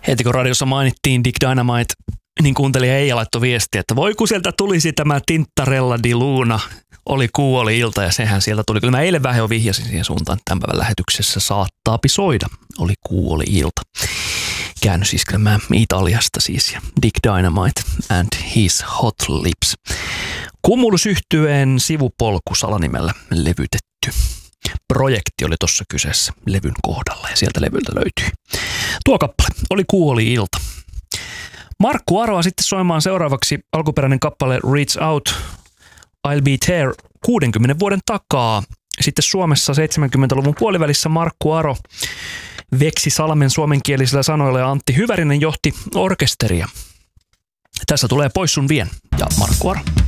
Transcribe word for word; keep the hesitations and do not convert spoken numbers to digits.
Heti kun radiossa mainittiin Dick Dynamite, niin kuuntelija Eija laittoi viestiä, että voi kun sieltä tulisi tämä Tintarella di Luna, oli kuu, oli ilta ja sehän sieltä tuli. Kyllä mä eilen vähän jo vihjasin siihen suuntaan, tämän päivän lähetyksessä saattaapi soida, oli kuu, oli ilta. Käännös iskelmää Italiasta siis ja Dick Dynamite and his hot lips. Cumulus-yhtyeen sivupolku salanimellä levytetty. Projekti oli tuossa kyseessä levyn kohdalla ja sieltä levyltä löytyi. Tuo kappale oli kuu, oli ilta. Markku Aroa sitten soimaan seuraavaksi alkuperäinen kappale Reach Out, I'll Be There kuudenkymmenen vuoden takaa. Sitten Suomessa seitsemänkymmentäluvun puolivälissä Markku Aro veksi Salmen suomenkielisillä sanoilla ja Antti Hyvärinen johti orkesteria. Tässä tulee Pois sun vien ja Markku Aro.